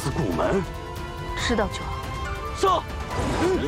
司故门。 知道就好。 上。